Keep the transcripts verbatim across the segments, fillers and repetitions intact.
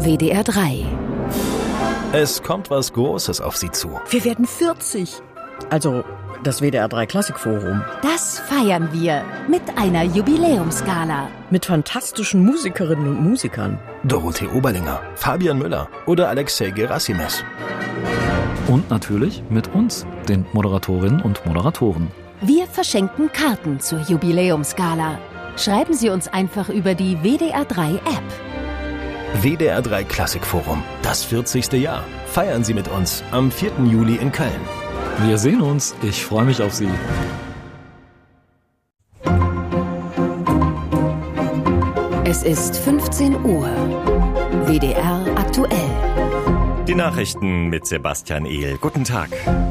W D R drei. Es kommt was Großes auf Sie zu. Wir werden vierzig. Also das W D R drei Klassikforum. Das feiern wir mit einer Jubiläumsgala. Mit fantastischen Musikerinnen und Musikern. Dorothee Oberlinger, Fabian Müller oder Alexei Gerassimes. Und natürlich mit uns, den Moderatorinnen und Moderatoren. Wir verschenken Karten zur Jubiläumsgala. Schreiben Sie uns einfach über die W D R drei App. W D R drei Klassikforum, das vierzigste Jahr. Feiern Sie mit uns am vierten Juli in Köln. Wir sehen uns. Ich freue mich auf Sie. Es ist fünfzehn Uhr. W D R aktuell. Die Nachrichten mit Sebastian Ehl. Guten Tag.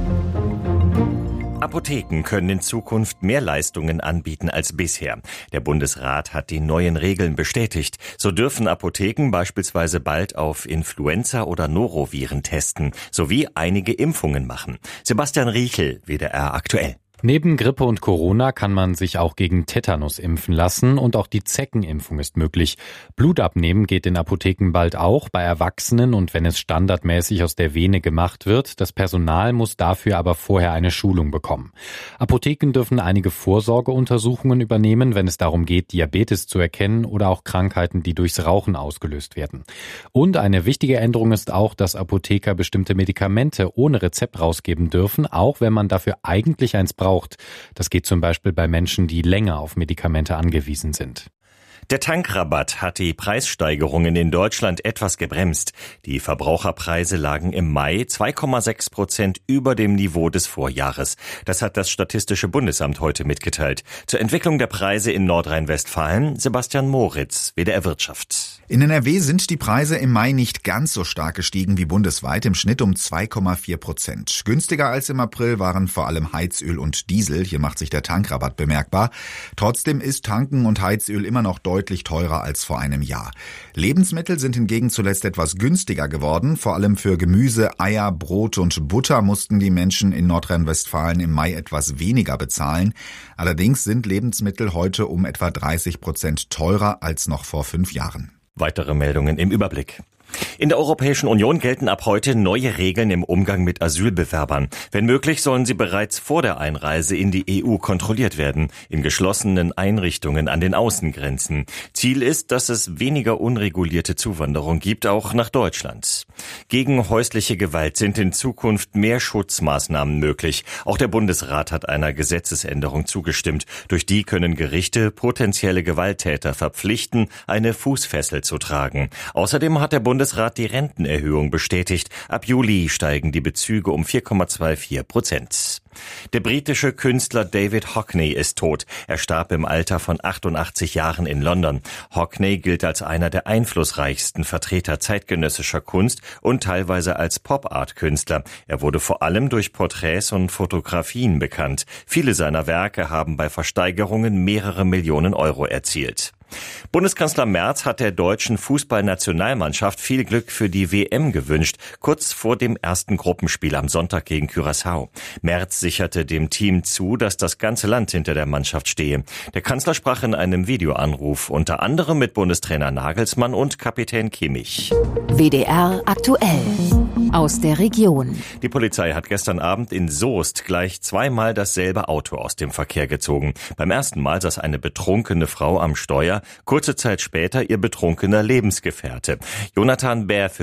Apotheken können in Zukunft mehr Leistungen anbieten als bisher. Der Bundesrat hat die neuen Regeln bestätigt. So dürfen Apotheken beispielsweise bald auf Influenza- oder Noroviren testen, sowie einige Impfungen machen. Sebastian Riechel, W D R aktuell. Neben Grippe und Corona kann man sich auch gegen Tetanus impfen lassen und auch die Zeckenimpfung ist möglich. Blut abnehmen geht in Apotheken bald auch bei Erwachsenen und wenn es standardmäßig aus der Vene gemacht wird. Das Personal muss dafür aber vorher eine Schulung bekommen. Apotheken dürfen einige Vorsorgeuntersuchungen übernehmen, wenn es darum geht, Diabetes zu erkennen oder auch Krankheiten, die durchs Rauchen ausgelöst werden. Und eine wichtige Änderung ist auch, dass Apotheker bestimmte Medikamente ohne Rezept rausgeben dürfen, auch wenn man dafür eigentlich eins braucht. Das geht zum Beispiel bei Menschen, die länger auf Medikamente angewiesen sind. Der Tankrabatt hat die Preissteigerungen in Deutschland etwas gebremst. Die Verbraucherpreise lagen im Mai zwei Komma sechs Prozent über dem Niveau des Vorjahres. Das hat das Statistische Bundesamt heute mitgeteilt. Zur Entwicklung der Preise in Nordrhein-Westfalen, Sebastian Moritz, W D R Wirtschaft. In N R W sind die Preise im Mai nicht ganz so stark gestiegen wie bundesweit, im Schnitt um zwei Komma vier Prozent. Günstiger als im April waren vor allem Heizöl und Diesel. Hier macht sich der Tankrabatt bemerkbar. Trotzdem ist Tanken und Heizöl immer noch deutlich deutlich teurer als vor einem Jahr. Lebensmittel sind hingegen zuletzt etwas günstiger geworden. Vor allem für Gemüse, Eier, Brot und Butter mussten die Menschen in Nordrhein-Westfalen im Mai etwas weniger bezahlen. Allerdings sind Lebensmittel heute um etwa dreißig Prozent teurer als noch vor fünf Jahren. Weitere Meldungen im Überblick. In der Europäischen Union gelten ab heute neue Regeln im Umgang mit Asylbewerbern. Wenn möglich, sollen sie bereits vor der Einreise in die E U kontrolliert werden, in geschlossenen Einrichtungen an den Außengrenzen. Ziel ist, dass es weniger unregulierte Zuwanderung gibt, auch nach Deutschland. Gegen häusliche Gewalt sind in Zukunft mehr Schutzmaßnahmen möglich. Auch der Bundesrat hat einer Gesetzesänderung zugestimmt. Durch die können Gerichte potenzielle Gewalttäter verpflichten, eine Fußfessel zu tragen. Außerdem hat der Bundesrat Bundesrat die Rentenerhöhung bestätigt. Ab Juli steigen die Bezüge um vier Komma vierundzwanzig Prozent. Der britische Künstler David Hockney ist tot. Er starb im Alter von achtundachtzig Jahren in London. Hockney gilt als einer der einflussreichsten Vertreter zeitgenössischer Kunst und teilweise als Pop-Art-Künstler. Er wurde vor allem durch Porträts und Fotografien bekannt. Viele seiner Werke haben bei Versteigerungen mehrere Millionen Euro erzielt. Bundeskanzler Merz hat der deutschen Fußballnationalmannschaft viel Glück für die W M gewünscht, kurz vor dem ersten Gruppenspiel am Sonntag gegen Curaçao. Merz sicherte dem Team zu, dass das ganze Land hinter der Mannschaft stehe. Der Kanzler sprach in einem Videoanruf unter anderem mit Bundestrainer Nagelsmann und Kapitän Kimmich. W D R aktuell. Aus der Region. Die Polizei hat gestern Abend in Soest gleich zweimal dasselbe Auto aus dem Verkehr gezogen. Beim ersten Mal saß eine betrunkene Frau am Steuer, kurze Zeit später ihr betrunkener Lebensgefährte. Jonathan Bär für